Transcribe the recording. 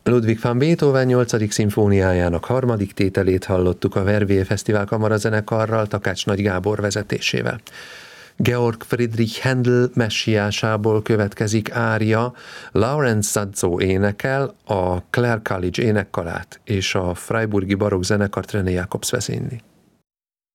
Ludwig van Beethoven 8. szimfóniájának 3. tételét hallottuk a Verviers Fesztivál kamarazenekarral, Takács Nagy Gábor vezetésével. Georg Friedrich Händel messiásából következik ária, Lawrence Sadzo énekel, a Clare College énekkarát és a Freiburgi Barokk zenekart René Jacobs vezényli.